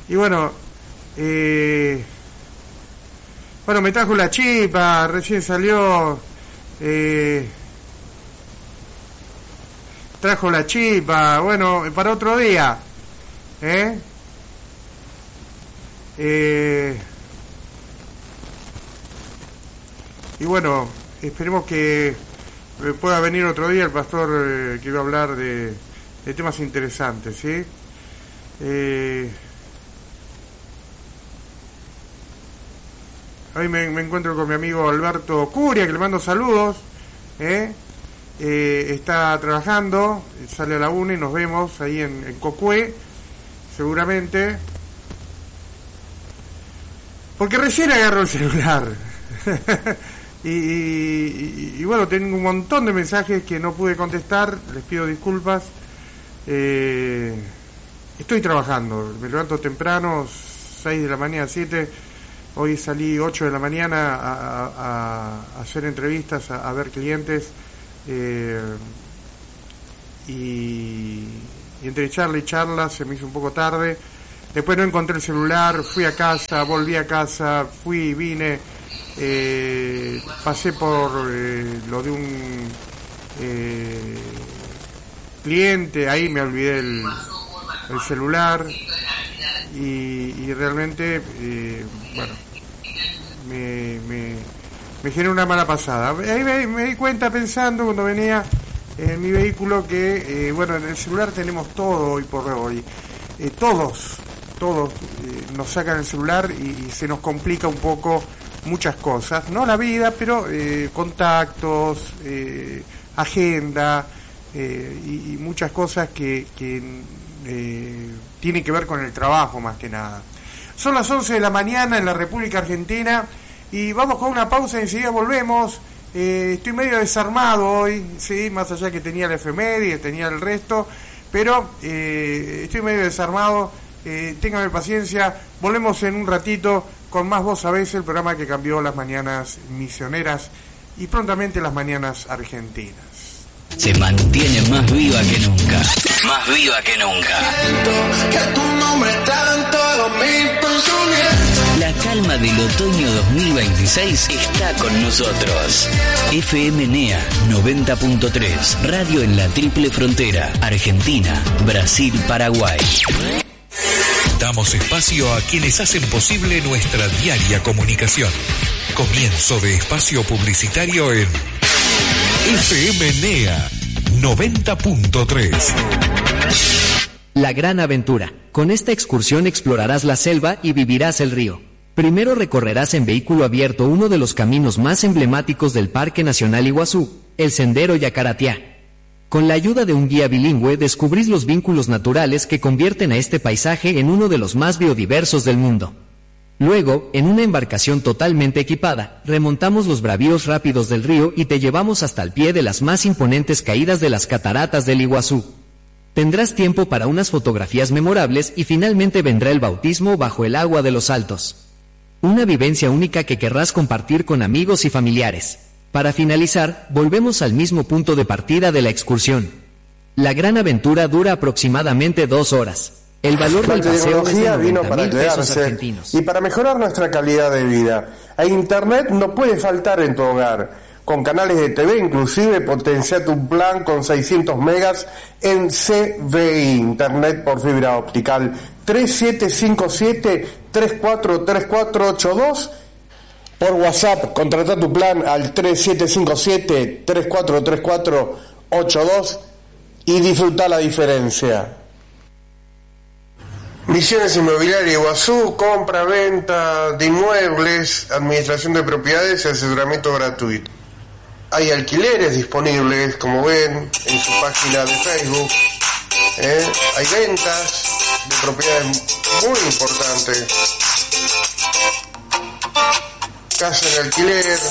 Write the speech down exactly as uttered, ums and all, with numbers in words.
Y bueno, eh, bueno, me trajo la chipa, recién salió, eh, trajo la chipa, bueno, para otro día, ¿eh? Eh, y bueno, esperemos que pueda venir otro día el pastor eh, que iba a hablar de, de temas interesantes, ¿sí? Eh, hoy me, me encuentro con mi amigo Alberto Curia, que le mando saludos, ¿eh? Eh, está trabajando, sale a la una y nos vemos ahí en, en Cocué, seguramente, porque recién agarró el celular. y, y, y bueno, tengo un montón de mensajes que no pude contestar, les pido disculpas. eh, estoy trabajando, me levanto temprano, seis de la mañana, siete. Hoy salí ocho de la mañana a, a, a hacer entrevistas, a, a ver clientes, eh, y, y entre charla y charla se me hizo un poco tarde. Después no encontré el celular, fui a casa, volví a casa, fui y vine, eh, pasé por eh, lo de un eh, cliente, ahí me olvidé el, el celular y, y realmente, eh, bueno, me, me, me generó una mala pasada. Ahí me, me di cuenta pensando cuando venía en mi vehículo que, eh, bueno, en el celular tenemos todo hoy por hoy, eh, todos. Todos eh, nos sacan el celular y, y se nos complica un poco muchas cosas, no la vida, pero eh, contactos, eh, agenda eh, y, y muchas cosas que, que eh, tienen que ver con el trabajo más que nada. Son las once de la mañana en la República Argentina y vamos con una pausa y enseguida volvemos. Eh, estoy medio desarmado hoy, sí, más allá que tenía la efeméride, tenía el resto, pero eh, estoy medio desarmado. Eh, téngame paciencia, volvemos en un ratito con más Vos Sabés, el programa que cambió las mañanas misioneras y prontamente las mañanas argentinas. Se mantiene más viva que nunca, más viva que nunca. La calma del otoño dos mil veintiséis está con nosotros. F M N E A noventa punto tres, radio en la triple frontera, Argentina, Brasil, Paraguay. Damos espacio a quienes hacen posible nuestra diaria comunicación. Comienzo de espacio publicitario en F M N E A noventa punto tres. La gran aventura. Con esta excursión explorarás la selva y vivirás el río. Primero recorrerás en vehículo abierto uno de los caminos más emblemáticos del Parque Nacional Iguazú, el Sendero Yacaratiá. Con la ayuda de un guía bilingüe descubrís los vínculos naturales que convierten a este paisaje en uno de los más biodiversos del mundo. Luego, en una embarcación totalmente equipada, remontamos los bravíos rápidos del río y te llevamos hasta el pie de las más imponentes caídas de las cataratas del Iguazú. Tendrás tiempo para unas fotografías memorables y finalmente vendrá el bautismo bajo el agua de los Altos. Una vivencia única que querrás compartir con amigos y familiares. Para finalizar, volvemos al mismo punto de partida de la excursión. La gran aventura dura aproximadamente dos horas. El valor del paseo es de vino noventa para mil pesos quedarse argentinos. y para mejorar nuestra calidad de vida. E Internet no puede faltar en tu hogar. Con canales de T V inclusive potencia tu plan con seiscientos megas en C V I, Internet por fibra optical. tres siete cinco siete, tres cuatro tres cuatro ocho dos. Por WhatsApp, contrata tu plan al tres siete cinco siete, tres cuatro tres cuatro ocho dos y disfruta la diferencia. Misiones Inmobiliaria Iguazú, compra, venta de inmuebles, administración de propiedades y asesoramiento gratuito. Hay alquileres disponibles, como ven en su página de Facebook. ¿eh? Hay ventas de propiedades muy importantes. Casa en alquiler,